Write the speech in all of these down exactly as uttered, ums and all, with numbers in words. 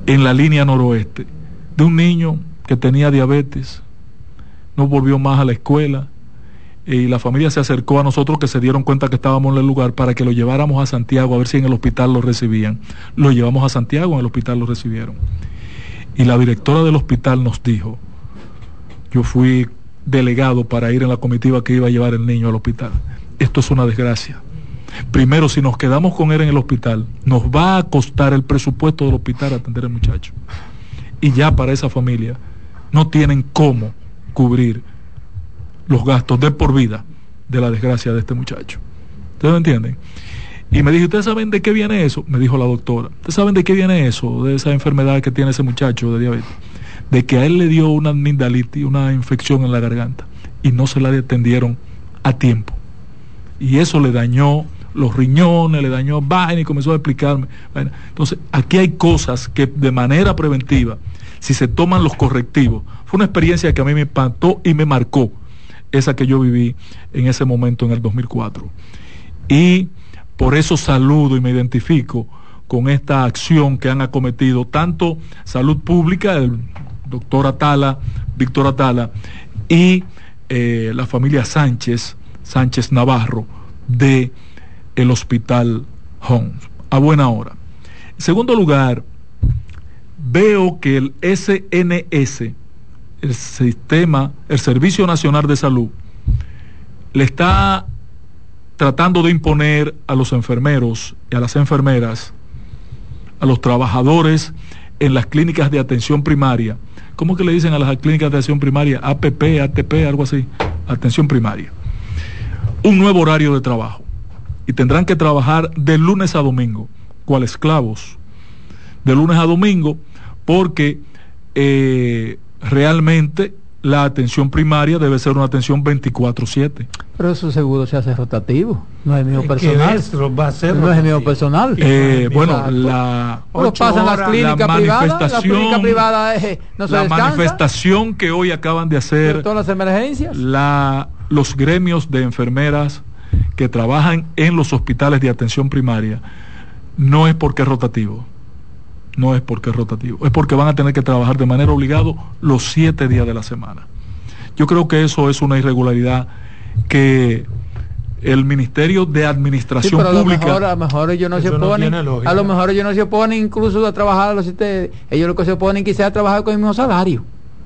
en la línea noroeste, de un niño que tenía diabetes, no volvió más a la escuela, y la familia se acercó a nosotros, que se dieron cuenta que estábamos en el lugar, para que lo lleváramos a Santiago a ver si en el hospital lo recibían. Lo llevamos a Santiago, en el hospital lo recibieron. Y la directora del hospital nos dijo, yo fui delegado para ir en la comitiva que iba a llevar el niño al hospital, esto es una desgracia. Primero, si nos quedamos con él en el hospital, nos va a costar el presupuesto del hospital atender al muchacho. Y ya para esa familia no tienen cómo cubrir los gastos de por vida de la desgracia de este muchacho. ¿Ustedes me entienden? Y me dijo, ¿ustedes saben de qué viene eso? Me dijo la doctora. ¿Ustedes saben de qué viene eso? De esa enfermedad que tiene ese muchacho de diabetes. De que a él le dio una amigdalitis, una infección en la garganta, y no se la atendieron a tiempo. Y eso le dañó los riñones, le dañó vaina, y comenzó a explicarme vaina. Entonces, aquí hay cosas que de manera preventiva, si se toman los correctivos, fue una experiencia que a mí me impactó y me marcó, esa que yo viví en ese momento en el dos mil cuatro. Y por eso saludo y me identifico con esta acción que han acometido tanto Salud Pública, el doctor Atala, Víctor Atala, y eh, la familia Sánchez, Sánchez Navarro, de el Hospital Homs, a buena hora. En segundo lugar, veo que el S N S, el sistema, el Servicio Nacional de Salud, le está tratando de imponer a los enfermeros y a las enfermeras, a los trabajadores en las clínicas de atención primaria. ¿Cómo que le dicen a las clínicas de atención primaria? A P P, A T P, algo así, atención primaria. Un nuevo horario de trabajo. Y tendrán que trabajar de lunes a domingo, cual esclavos, de lunes a domingo, porque eh, realmente la atención primaria debe ser una atención veinticuatro siete. Pero eso seguro se hace rotativo, no es mío Es personal. que eso va a ser no es rotativo. mío personal. Eh, bueno, Exacto. la, Lo pasa en las clínicas la privadas, la manifestación, clínica privada eh, no se la descansa, manifestación que hoy acaban de hacer sobre todo las emergencias. la, los gremios de enfermeras que trabajan en los hospitales de atención primaria, no es porque es rotativo, no es porque es rotativo, es porque van a tener que trabajar de manera obligada los siete días de la semana. Yo creo que eso es una irregularidad que el Ministerio de Administración sí, pero Pública... A lo mejor, a lo mejor ellos no se oponen, no a lo mejor ellos no se oponen incluso a trabajar a los siete, ellos lo que se oponen quizás a trabajar con el mismo salario.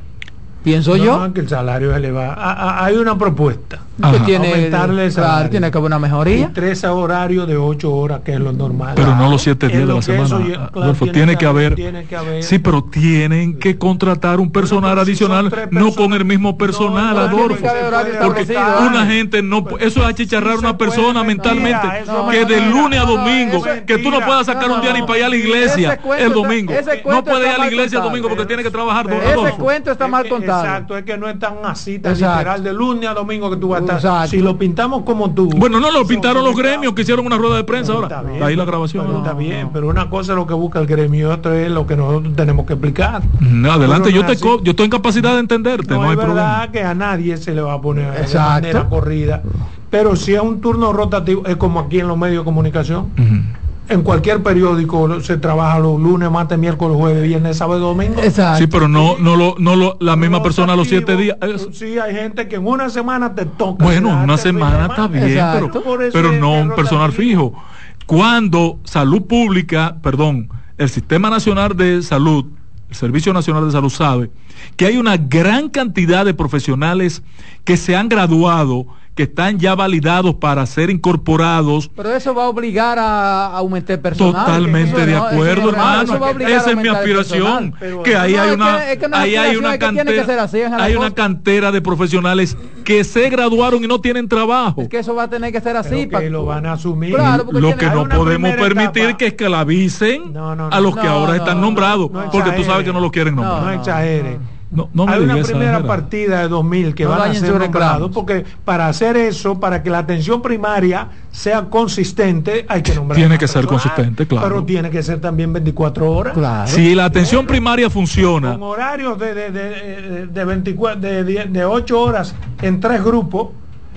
Pienso no, yo. que el salario se le va. A, a, hay una propuesta. Que tiene, aumentarle el salario. Claro, tiene que haber una mejoría. Y tres horarios de ocho horas, que es lo normal. Pero claro. no los siete días de la semana. Eso, claro, Adolfo, tiene, tiene, que haber, tiene que haber. Sí, pero tienen que contratar un personal pero, pero adicional, si no con el mismo personal, no, Adolfo. Porque una gente no. Eso es achicharrar a una persona mentalmente. Mira, que de lunes a domingo, que tú no puedas sacar un día ni para ir a la iglesia el domingo. No puedes ir a la iglesia el domingo porque tiene que trabajar dos horas. Ese cuento está mal contado. Exacto, es que no es tan así, tan literal, de lunes a domingo que tú vas a estar. Si lo pintamos como tú. Bueno, no, lo pintaron los gremios que hicieron una rueda de prensa ahora. Está bien, ahí la grabación. Pero está bien, pero una cosa es lo que busca el gremio, otra es lo que nosotros tenemos que explicar. No, adelante, yo, te co- yo estoy en capacidad de entenderte, no, no hay es verdad problema. Que a nadie se le va a poner Exacto. de manera corrida. Pero si es un turno rotativo, es como aquí en los medios de comunicación. Uh-huh. En cualquier periódico se trabaja los lunes, martes, miércoles, jueves, viernes, sábado y domingo. Exacto. Sí, pero no, no lo, no lo, la misma no persona los siete días. Sí, hay gente que en una semana te toca. Bueno, una semana está bien, Exacto. pero, pero no un personal fijo. Cuando Salud Pública, perdón, el Sistema Nacional de Salud, el Servicio Nacional de Salud sabe que hay una gran cantidad de profesionales que se han graduado, que están ya validados para ser incorporados. Pero eso va a obligar a, a aumentar personal. Totalmente de no, acuerdo, hermano. Esa es mi aspiración. Que ahí no, hay una, es que, es que no ahí hay una cantera, así, hay una cantera de profesionales que se graduaron y no tienen trabajo. Es que eso va a tener que ser así. Pero que lo van a asumir. Claro, lo que no podemos permitir etapa. que esclavicen no, no, no, a los que no, ahora no, están nombrados, no, porque tú sabes que no lo quieren nombrar. No, no exagere. No, no hay una primera esa, partida de dos mil que no van a ser nombrados, porque para hacer eso, para que la atención primaria sea consistente, hay que nombrar. Tiene que ser consistente, claro. Pero tiene que ser también veinticuatro horas. Claro. Si la atención primaria funciona. Con horarios de, de, de, de, veinticuatro, de, de, de ocho horas en tres grupos,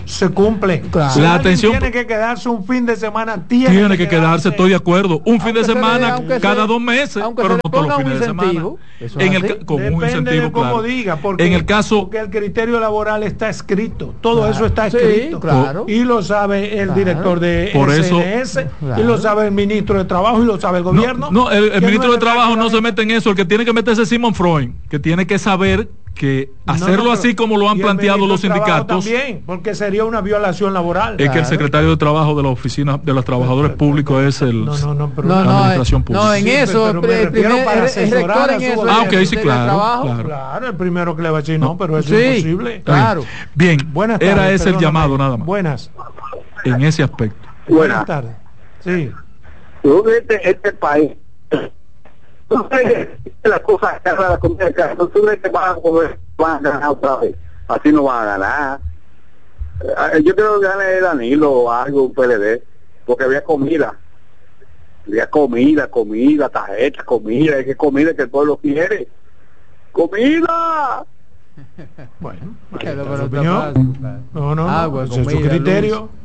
se cumple. Claro. La atención tiene que quedarse un fin de semana, tiene, tiene que, que quedarse, estoy de acuerdo, un fin de semana le, cada se, dos meses, pero no todos los fines de semana. En el, con Depende un incentivo, de cómo claro. diga, porque, en el caso, porque el criterio laboral está escrito, todo claro, eso está sí, escrito, claro. y lo sabe el claro. director de Por S N S, eso, claro. y lo sabe el ministro de Trabajo, y lo sabe el gobierno. No, no el, el ministro de Trabajo no se mete en eso, el que tiene que meterse es Simon Freud, que tiene que saber que hacerlo no, no, así como lo han planteado los sindicatos también, porque sería una violación laboral. Es claro. que el secretario de Trabajo de la oficina de los trabajadores pero, públicos pero, es el no, no, no, pero, no, la no, administración no, pública. No, en eso, sí, pero, pero el, para el rector en eso. Ah, ok, sí, claro, claro. Claro, el primero que le va a decir no, pero eso sí, es imposible. Claro. Bien, buenas tardes, era ese el llamado nada más. Buenas. En ese aspecto. Buenas tardes. Sí. Tú este, este país tú crees que las cosas que la comida tú crees que van a, comer, van a ganar otra vez, así no van a ganar. Yo creo que gane el Danilo o algo, un P L D, porque había comida, había comida, comida, tarjeta, comida, es que comida que el pueblo quiere, comida. Bueno, pero, pero opinión. No, no, ah, pues, ese es su criterio. Luz.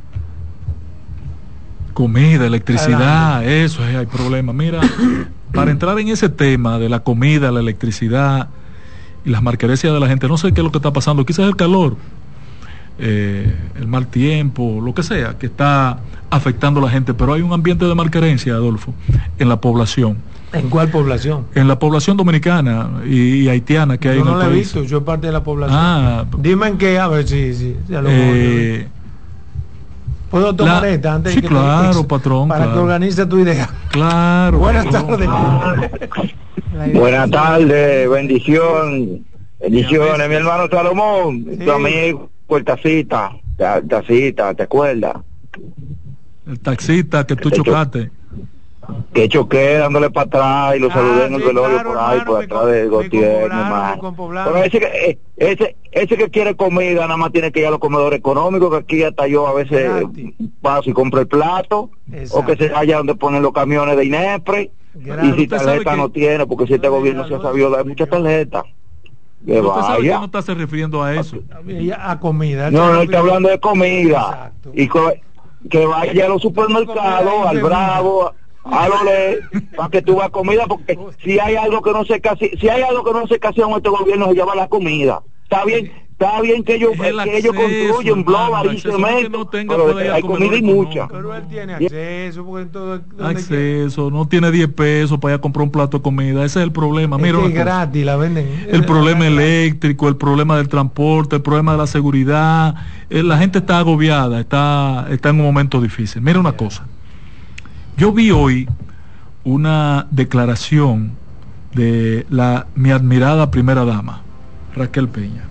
Comida, electricidad, Adelante. Eso es, hay problema. Mira, para entrar en ese tema de la comida, la electricidad y las marqueresias de la gente, no sé qué es lo que está pasando, quizás el calor, eh, el mal tiempo, lo que sea, que está afectando a la gente, pero hay un ambiente de marquerencia, Adolfo, en la población. ¿En cuál población? En la población dominicana y, y haitiana que hay yo en no el la país. He visto, yo parte de la población. Ah, dime en qué, a ver si, si, si a lo eh, mejor. ¿Puedo tomar la, esta antes sí, de que claro, te patrón. Para claro. que organice tu idea. Claro. Buenas patrón. tardes. Buenas tardes, bendición. Bendiciones, mi hermano Salomón, sí. Tu amigo, el taxista, el taxista, ¿te acuerdas? El taxista que tú chocaste. Que choqué dándole para atrás y lo ah, saludé en el sí, velorio claro, por ahí, hermano, por atrás de Gautier, hermano. Pero ese que, ese, ese que quiere comida nada más tiene que ir a los comedores económicos, que aquí hasta yo a veces gratis. Paso y compro el plato, exacto. O que se vaya donde ponen los camiones de INEPRE, gratis. Y si tarjeta no tiene, porque si este no, gobierno se ha sabido dar muchas tarjetas. Que usted sabe que no está se refiriendo a eso. A, a comida. No, no está hablando de comida. Exacto. Y que, que vaya a los supermercados, al Bravo, a lo le, para que tú vas a comida, porque si hay algo que no se casi, si hay algo que no se casi en este gobierno se llama la comida. Está bien, está bien que ellos, que acceso, ellos construyen blobar y cemento, no tenga, pero hay comida y mucha. Pero él tiene acceso, porque todo, acceso, no tiene diez pesos para ir a comprar un plato de comida, ese es el problema. Es Mira, que es gratis, la venden. El problema eléctrico, el problema del transporte, el problema de la seguridad, eh, la gente está agobiada, está, está en un momento difícil. Mira una cosa. Yo vi hoy una declaración de la mi admirada primera dama, Raquel Peña,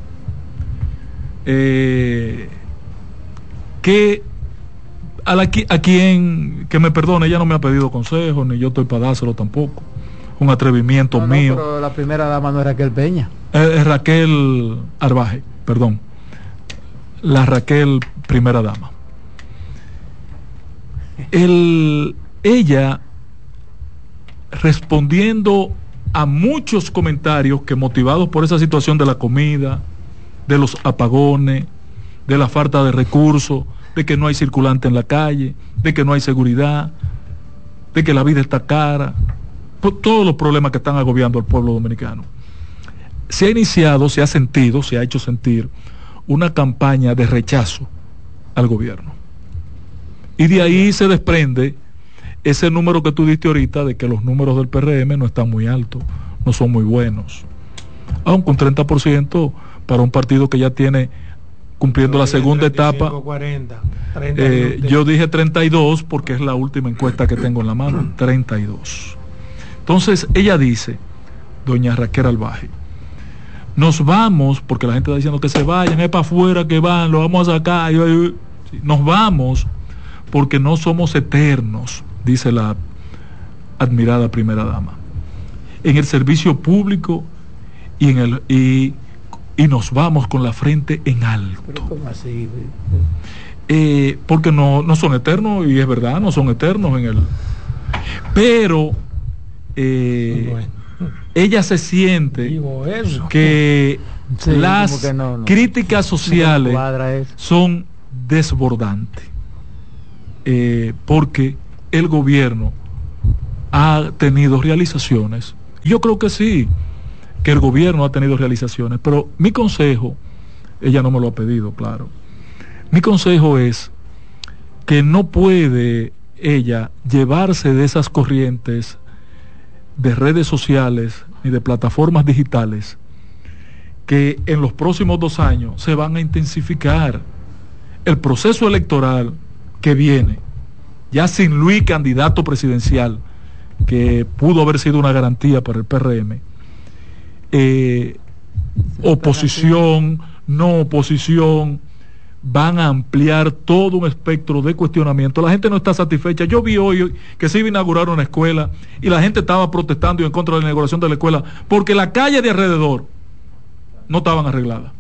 eh, que a, la, a quien, que me perdone, ella no me ha pedido consejo, ni yo estoy para dárselo tampoco, un atrevimiento no, no, mío. Pero la primera dama no es Raquel Peña. Eh, es Raquel Arbaje, perdón, la Raquel primera dama. El... Ella, respondiendo a muchos comentarios que motivados por esa situación de la comida, de los apagones, de la falta de recursos, de que no hay circulante en la calle, de que no hay seguridad, de que la vida está cara, por todos los problemas que están agobiando al pueblo dominicano, se ha iniciado, se ha sentido, se ha hecho sentir una campaña de rechazo al gobierno. Y de ahí se desprende ese número que tú diste ahorita de que los números del P R M no están muy altos, no son muy buenos. Aunque un treinta por ciento para un partido que ya tiene, cumpliendo la segunda etapa, cuarenta, treinta, eh, yo dije treinta y dos porque es la última encuesta que tengo en la mano, treinta y dos. Entonces ella dice, doña Raquel Arbaje, nos vamos, porque la gente está diciendo que se vayan, es para afuera que van, lo vamos a sacar, nos vamos porque no somos eternos, dice la admirada primera dama, en el servicio público y en el y, y nos vamos con la frente en alto. ¿Pero cómo así? Eh, porque no, no son eternos, y es verdad, no son eternos en el pero eh, bueno, ella se siente digo eso. que sí, las que no, no. críticas sociales no son desbordante, eh, porque el gobierno ha tenido realizaciones. Yo creo que sí, que el gobierno ha tenido realizaciones, pero mi consejo, ella no me lo ha pedido, claro, mi consejo es que no puede ella llevarse de esas corrientes de redes sociales ni de plataformas digitales que en los próximos dos años se van a intensificar. El proceso electoral que viene, ya sin Luis candidato presidencial, que pudo haber sido una garantía para el P R M, eh, oposición, no oposición, van a ampliar todo un espectro de cuestionamiento. La gente no está satisfecha. Yo vi hoy que se iba a inaugurar una escuela y la gente estaba protestando y en contra de la inauguración de la escuela porque la calle de alrededor no estaban arregladas.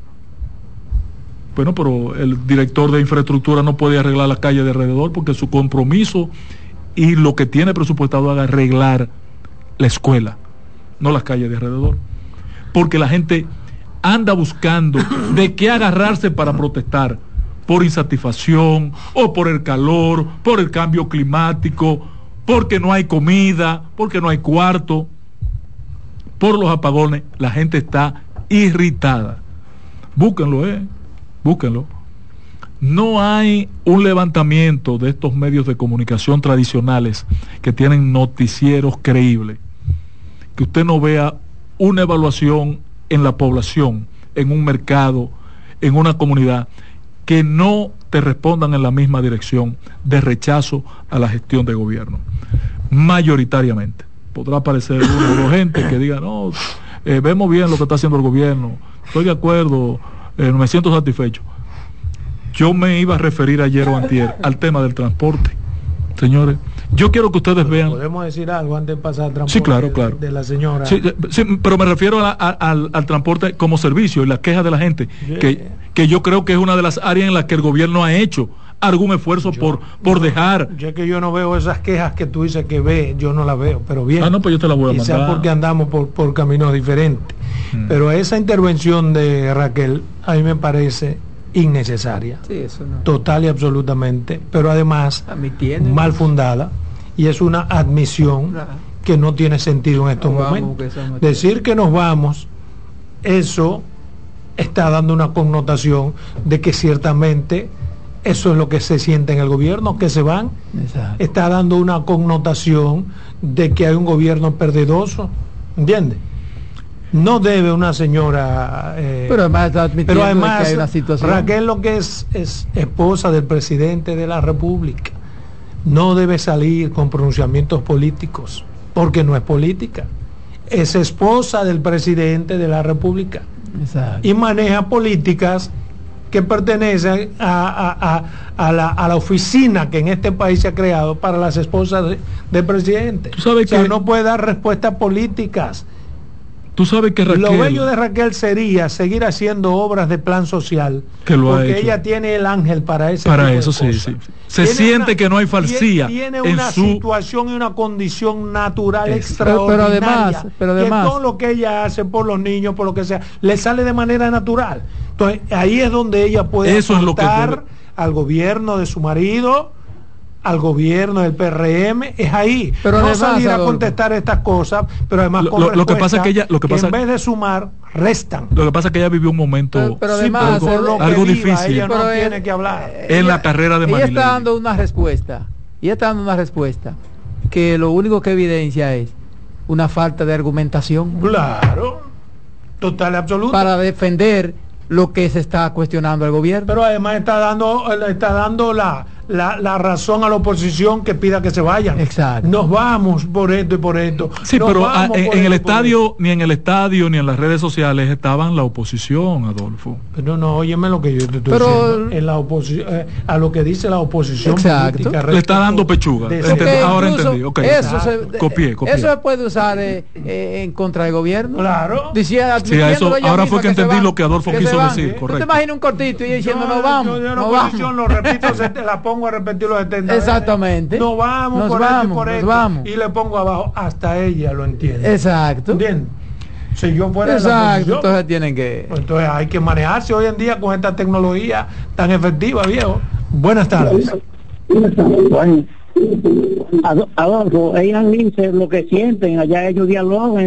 Bueno, pero el director de infraestructura no puede arreglar la calle de alrededor porque su compromiso y lo que tiene presupuestado es arreglar la escuela, no las calles de alrededor. Porque la gente anda buscando de qué agarrarse para protestar, por insatisfacción, o por el calor, por el cambio climático, porque no hay comida, porque no hay cuarto, por los apagones. La gente está irritada. Búsquenlo, eh, búsquenlo. No hay un levantamiento de estos medios de comunicación tradicionales que tienen noticieros creíbles, que usted no vea una evaluación en la población, en un mercado, en una comunidad, que no te respondan en la misma dirección de rechazo a la gestión de gobierno. Mayoritariamente. Podrá aparecer uno o dos gente que diga, no, eh, vemos bien lo que está haciendo el gobierno, estoy de acuerdo, eh, me siento satisfecho. Yo me iba a referir ayer o antier al tema del transporte. Señores, yo quiero que ustedes vean. ¿Podemos decir algo antes de pasar al transporte? Sí, claro, claro. De, de la señora. Sí, sí, pero me refiero a, a, al, al transporte como servicio y las quejas de la gente, yeah. que, que yo creo que es una de las áreas en las que el gobierno ha hecho algún esfuerzo yo, por, por no, dejar. Ya que yo no veo esas quejas que tú dices que ve, yo no las veo, pero bien. Ah, no, pues yo te las voy a Quizás mandar. porque andamos por, por caminos diferentes. Hmm. Pero esa intervención de Raquel, a mí me parece innecesaria, sí, eso no. Total y absolutamente, pero además mal fundada, y es una admisión claro. que no tiene sentido en estos no momentos. Vamos, que Decir que nos vamos, eso está dando una connotación de que ciertamente eso es lo que se siente en el gobierno, que se van. Exacto. Está dando una connotación de que hay un gobierno perdidoso, ¿entiendes? No debe una señora eh, pero además, está pero además que hay una situación. Raquel lo que es es esposa del presidente de la República, no debe salir con pronunciamientos políticos porque no es política, es esposa del presidente de la República. Exacto. Y maneja políticas que pertenecen a, a, a, a, la, a la oficina que en este país se ha creado para las esposas de, del presidente. ¿Tú sabes o sea, que no puede dar respuestas políticas? Tú sabes que Raquel, lo bello de Raquel sería seguir haciendo obras de plan social, que lo porque ha hecho. Ella tiene el ángel para ese para tipo eso de sí, cosas. sí. Se tiene siente una, que no hay falsía. Tiene en una su... situación y una condición natural es, extraordinaria. Pero, pero además, pero además, que todo lo que ella hace por los niños, por lo que sea, le sale de manera natural. Entonces ahí es donde ella puede eso aportar es lo que debe... al gobierno de su marido, al gobierno del P R M, es ahí. Pero no además, salir a Adolfo, contestar estas cosas, pero además lo, con lo, lo que pasa es que ella, lo que, que pasa, en vez de sumar, restan. Lo que pasa es que ella vivió un momento pero, pero sí, además, algo, lo algo viva, difícil. Ella no pero tiene él, que hablar. En ella, la carrera de Ella Marilyn. está dando una respuesta. Ella está dando una respuesta que lo único que evidencia es una falta de argumentación. Claro. Total y absoluta. Para defender lo que se está cuestionando al gobierno. Pero además está dando está dando la, la, la razón a la oposición que pida que se vayan. Exacto. Nos vamos por esto y por esto. Sí, Nos pero a, en, en el estadio, esto. ni en el estadio, ni en las redes sociales estaban la oposición, Adolfo. Pero no, óyeme lo que yo te estoy pero, diciendo. En la oposición, eh, a lo que dice la oposición exacto. política. Le está dando pechuga. De ahora entendí. Okay. Eso, se, copié, copié. eso se puede usar eh, eh, en contra del gobierno. Claro. Decía, sí, eso, ahora fue que, que entendí lo que Adolfo que quiso decir. ¿Tú te imaginas un cortito y diciendo no, no vamos? Yo, yo no vamos. Lo repito, se te la pongo a repetir los setenta. Exactamente. No vamos nos por vamos, esto y por nos esto. Vamos. Y le pongo abajo, hasta ella lo entiende. Exacto. ¿Entiendes? Si yo fuera Exacto, entonces tienen que... Entonces hay que manejarse hoy en día con esta tecnología tan efectiva, viejo. Buenas tardes. Bueno, Adolfo, ellos dicen lo que sienten, allá ellos dialogan.